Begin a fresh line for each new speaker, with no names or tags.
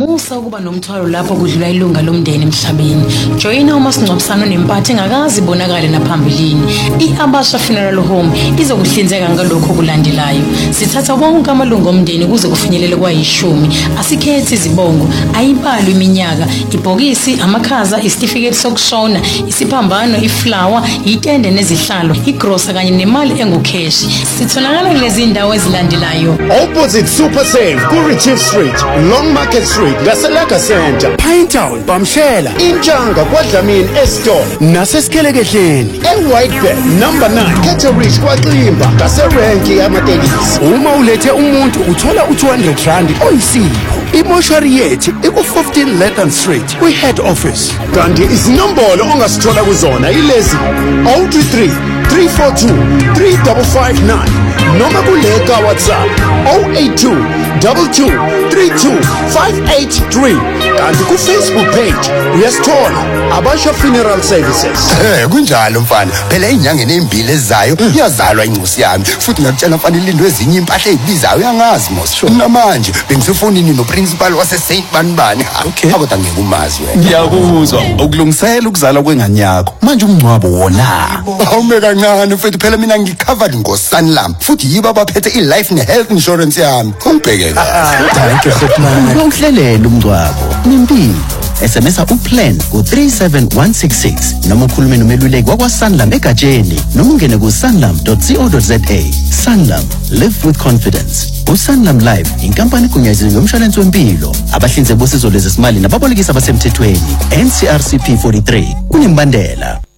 Musa ukuba nomthwalo lapho kudlula ilunga lomndeni emhlabeni. Joyina umasingcwabisano nempatho engakazi ibonakale naphambilini. I-Abasha Funeral Home izokuhlinzeka ngalokho okulandelayo. Sithatha wonke amalungu omndeni kuze kufinyelele kwa-10. Asikhethi izibongo, ayibali iminyaka, ibhokisi, amakhaza, isitifiketi sokushona, isiphambano, iflower, itende nezihlalo, igrosa kanye nemali engukheshi. Sitholakala kulezi ndawo ezilandelayo.
Opposite Super Save, Kurichief Street, Long Market Street, Gaselaka Center,
Pinetown, Bamshela,
Inchanga, Kwadlamini, Eston,
Naseskelekehleni,
Whitebell, number 9, Caterich, Kwaximba, Gaserenki, Amatekisi.
Uma ulethe umuntu uthola u200 rand oyisipho. Imoshari yethu iku15 Lethan Street, kwi-head office.
Kanti izinombolo ongasithola kuzona ilezi 023 342 3559 noma kuleka WhatsApp 082 22 32 583. Kanti ku Facebook page uyasithola Abasha Funeral Services.
Kunjalo mfana, phela inyangeni ezimbili ezayo iyazalwa incosi yami, futhi ngiyakutshela mfana ilindwe ezinye impahla ezibizayo uyangazi mos. Namanje bengisefonini noprincipal wase Saint Banibani. Kodwa ngeke umazi wena.
Ngiyakuzwa, ukulungisela ukuzala kwengane yakho. Manje umncwabo wona.
Awume kancane mfethu, phela mina ngicovered ngoSanlam, futhi yibo abaphethe i-life ne-health insurance yami. Ungibhekele.
Thank you Khotman. Ngikuhlelela umncwabo. Nimpilo. SMS uplan ku37166 noma ukhulume nomeluleki wakwaSanlam egatsheni noma ungene ku sanlam.co.za. Sanlam, live with confidence. uSanlam Life inkampani egunyaziwe yomshwalense wempilo, abahlinzeki bosizo lwezesimali nababolekisi abasemthethweni. NCRCP 43 kunembandela.